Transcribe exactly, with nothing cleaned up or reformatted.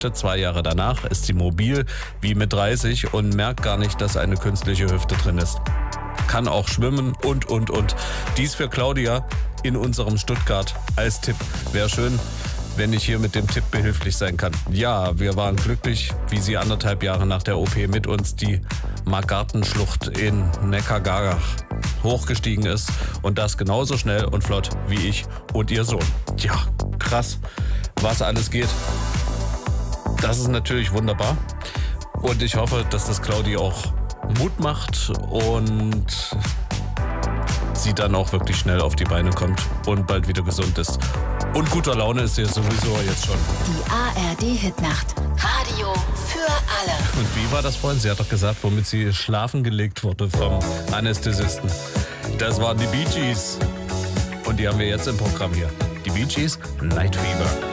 Zwei Jahre danach ist sie mobil wie mit dreißig und merkt gar nicht, dass eine künstliche Hüfte drin ist. Kann auch schwimmen und, und, und. Dies für Claudia in unserem Stuttgart als Tipp. Wäre schön, wenn ich hier mit dem Tipp behilflich sein kann. Ja, wir waren glücklich, wie sie anderthalb Jahre nach der O P mit uns die Margartenschlucht in Neckargarach hochgestiegen ist und das genauso schnell und flott wie ich und ihr Sohn. Ja, krass, was alles geht. Das ist natürlich wunderbar und ich hoffe, dass das Claudi auch Mut macht und sie dann auch wirklich schnell auf die Beine kommt und bald wieder gesund ist. Und guter Laune ist sie sowieso jetzt schon. Die A R D-Hitnacht. Radio für alle. Und wie war das vorhin? Sie hat doch gesagt, womit sie schlafen gelegt wurde vom Anästhesisten. Das waren die Bee Gees. Und die haben wir jetzt im Programm hier. Die Bee Gees, Night Fever.